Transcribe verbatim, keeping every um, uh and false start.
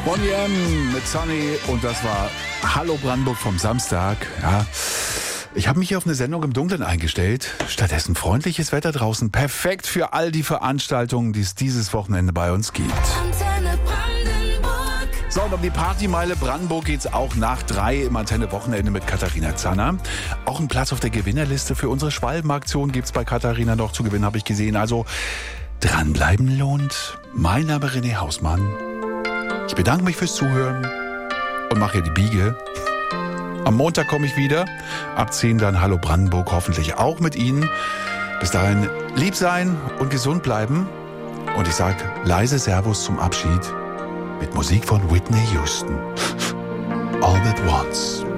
Bonnie M. mit Sunny und das war Hallo Brandenburg vom Samstag. Ja, ich habe mich hier auf eine Sendung im Dunkeln eingestellt. Stattdessen freundliches Wetter draußen. Perfekt für all die Veranstaltungen, die es dieses Wochenende bei uns gibt. Antenne Brandenburg. So, und um die Partymeile Brandenburg geht's auch nach drei im Antenne-Wochenende mit Katharina Zanner. Auch einen Platz auf der Gewinnerliste für unsere Schwalbenaktion gibt's bei Katharina noch zu gewinnen, habe ich gesehen. Also dranbleiben lohnt. Mein Name René Hausmann. Ich bedanke mich fürs Zuhören und mache hier die Biege. Am Montag komme ich wieder. Ab zehn dann Hallo Brandenburg, hoffentlich auch mit Ihnen. Bis dahin lieb sein und gesund bleiben. Und ich sage leise Servus zum Abschied mit Musik von Whitney Houston. All at once.